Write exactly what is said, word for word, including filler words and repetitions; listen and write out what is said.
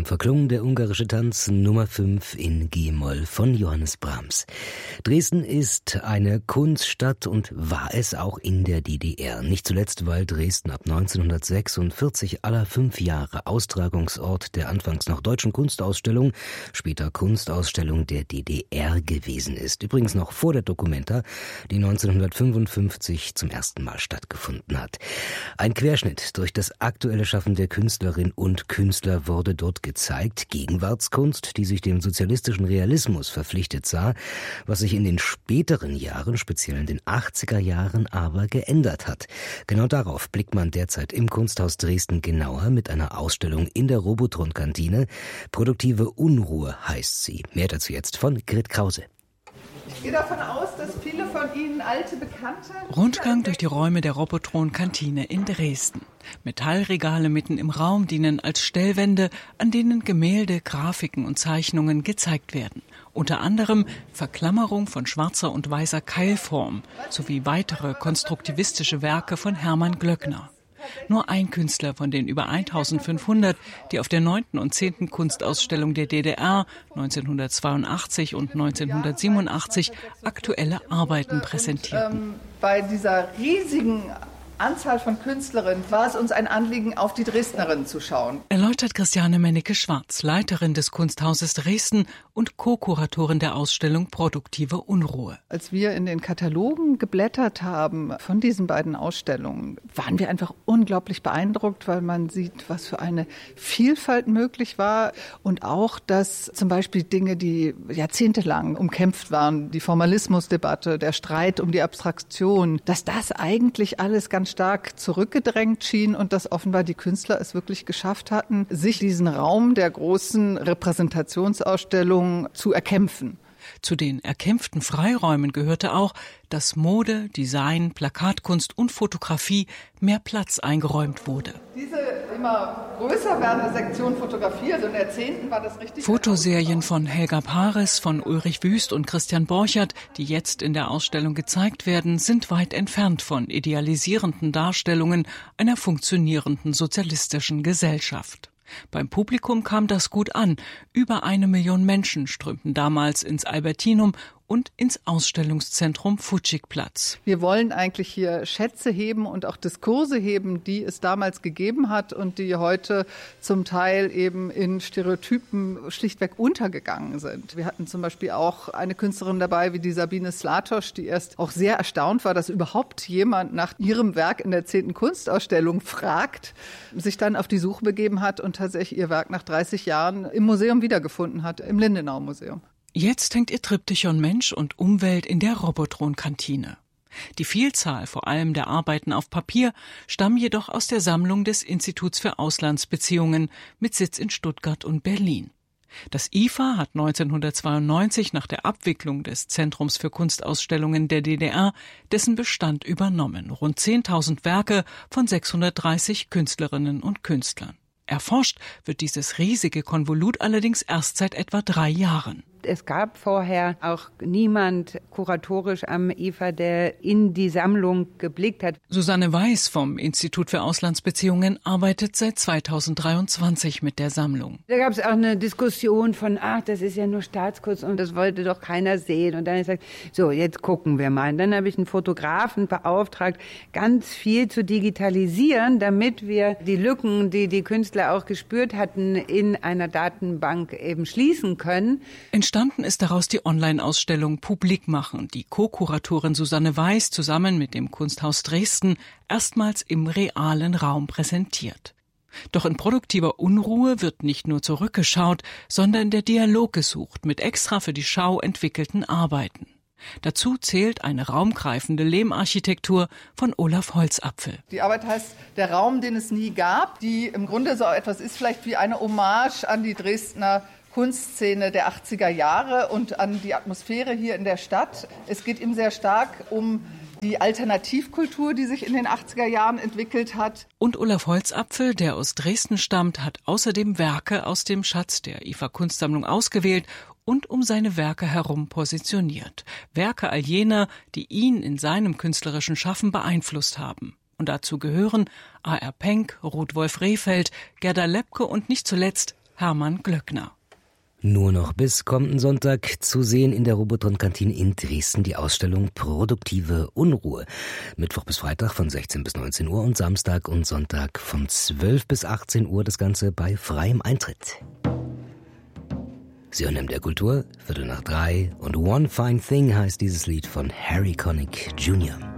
Soeben verklungen der ungarische Tanz Nummer fünf in G-Moll von Johannes Brahms. Dresden ist eine Kunststadt und war es auch in der D D R. Nicht zuletzt, weil Dresden ab neunzehnhundertsechsundvierzig aller fünf Jahre Austragungsort der anfangs noch deutschen Kunstausstellung, später Kunstausstellung der D D R gewesen ist. Übrigens noch vor der Documenta, die neunzehnhundertfünfundfünfzig zum ersten Mal stattgefunden hat. Ein Querschnitt durch das aktuelle Schaffen der Künstlerin und Künstler wurde dort gezeigt. Gegenwartskunst, die sich dem sozialistischen Realismus verpflichtet sah, was sich in den späteren Jahren, speziell in den achtziger Jahren, aber geändert hat. Genau darauf blickt man derzeit im Kunsthaus Dresden genauer mit einer Ausstellung in der Robotron-Kantine. Produktive Unruhe heißt sie. Mehr dazu jetzt von Grit Krause. Ich gehe davon aus, dass viele von Ihnen alte Bekannte... Rundgang durch die Räume der Robotron-Kantine in Dresden. Metallregale mitten im Raum dienen als Stellwände, an denen Gemälde, Grafiken und Zeichnungen gezeigt werden. Unter anderem Verklammerung von schwarzer und weißer Keilform sowie weitere konstruktivistische Werke von Hermann Glöckner. Nur ein Künstler von den über eintausendfünfhundert, die auf der neunten und zehnten Kunstausstellung der D D R neunzehnhundertzweiundachtzig und neunzehnhundertsiebenundachtzig aktuelle Arbeiten präsentierten. Ähm, bei dieser riesigen Anzahl von Künstlerinnen war es uns ein Anliegen, auf die Dresdnerinnen zu schauen. Erläutert Christiane Mennecke-Schwarz, Leiterin des Kunsthauses Dresden und Co-Kuratorin der Ausstellung Produktive Unruhe. Als wir in den Katalogen geblättert haben von diesen beiden Ausstellungen, waren wir einfach unglaublich beeindruckt, weil man sieht, was für eine Vielfalt möglich war und auch, dass zum Beispiel Dinge, die jahrzehntelang umkämpft waren, die Formalismusdebatte, der Streit um die Abstraktion, dass das eigentlich alles ganz stark zurückgedrängt schien und dass offenbar die Künstler es wirklich geschafft hatten, sich diesen Raum der großen Repräsentationsausstellung zu erkämpfen. Zu den erkämpften Freiräumen gehörte auch, dass Mode, Design, Plakatkunst und Fotografie mehr Platz eingeräumt wurde. Diese immer größer werdende Sektion Fotografie, also in der zehnten war das richtig... Fotoserien von Helga Pares, von Ulrich Wüst und Christian Borchert, die jetzt in der Ausstellung gezeigt werden, sind weit entfernt von idealisierenden Darstellungen einer funktionierenden sozialistischen Gesellschaft. Beim Publikum kam das gut an. Über eine Million Menschen strömten damals ins Albertinum und ins Ausstellungszentrum Fudžik-Platz. Wir wollen eigentlich hier Schätze heben und auch Diskurse heben, die es damals gegeben hat und die heute zum Teil eben in Stereotypen schlichtweg untergegangen sind. Wir hatten zum Beispiel auch eine Künstlerin dabei wie die Sabine Slatosch, die erst auch sehr erstaunt war, dass überhaupt jemand nach ihrem Werk in der zehnten Kunstausstellung fragt, sich dann auf die Suche begeben hat und tatsächlich ihr Werk nach dreißig Jahren im Museum wiedergefunden hat, im Lindenau-Museum. Jetzt hängt ihr Triptychon Mensch und Umwelt in der Robotron-Kantine. Die Vielzahl, vor allem der Arbeiten auf Papier, stammen jedoch aus der Sammlung des Instituts für Auslandsbeziehungen mit Sitz in Stuttgart und Berlin. Das I F A hat neunzehnhundertzweiundneunzig nach der Abwicklung des Zentrums für Kunstausstellungen der D D R dessen Bestand übernommen. Rund zehntausend Werke von sechshundertdreißig Künstlerinnen und Künstlern. Erforscht wird dieses riesige Konvolut allerdings erst seit etwa drei Jahren. Es gab vorher auch niemand kuratorisch am I F A, der in die Sammlung geblickt hat. Susanne Weiß vom Institut für Auslandsbeziehungen arbeitet seit zweitausenddreiundzwanzig mit der Sammlung. Da gab es auch eine Diskussion von, ach, das ist ja nur Staatskunst und das wollte doch keiner sehen. Und dann habe ich gesagt, so, jetzt gucken wir mal. Und dann habe ich einen Fotografen beauftragt, ganz viel zu digitalisieren, damit wir die Lücken, die die Künstler auch gespürt hatten, in einer Datenbank eben schließen können. Entstanden ist daraus die Online-Ausstellung Publik machen, die Co-Kuratorin Susanne Weiß zusammen mit dem Kunsthaus Dresden erstmals im realen Raum präsentiert. Doch in produktiver Unruhe wird nicht nur zurückgeschaut, sondern der Dialog gesucht mit extra für die Schau entwickelten Arbeiten. Dazu zählt eine raumgreifende Lehmarchitektur von Olaf Holzapfel. Die Arbeit heißt Der Raum, den es nie gab, die im Grunde so etwas ist, vielleicht wie eine Hommage an die Dresdner Kunstszene der achtziger Jahre und an die Atmosphäre hier in der Stadt. Es geht ihm sehr stark um die Alternativkultur, die sich in den achtziger Jahren entwickelt hat. Und Olaf Holzapfel, der aus Dresden stammt, hat außerdem Werke aus dem Schatz der I F A-Kunstsammlung ausgewählt und um seine Werke herum positioniert. Werke all jener, die ihn in seinem künstlerischen Schaffen beeinflusst haben. Und dazu gehören A R Penck, Ruth Wolf Rehfeld, Gerda Lepke und nicht zuletzt Hermann Glöckner. Nur noch bis kommenden Sonntag zu sehen in der Robotron-Kantine in Dresden die Ausstellung Produktive Unruhe. Mittwoch bis Freitag von sechzehn bis neunzehn Uhr und Samstag und Sonntag von zwölf bis achtzehn Uhr, das Ganze bei freiem Eintritt. Sie hören M D R Kultur, Viertel nach drei und One Fine Thing heißt dieses Lied von Harry Connick Junior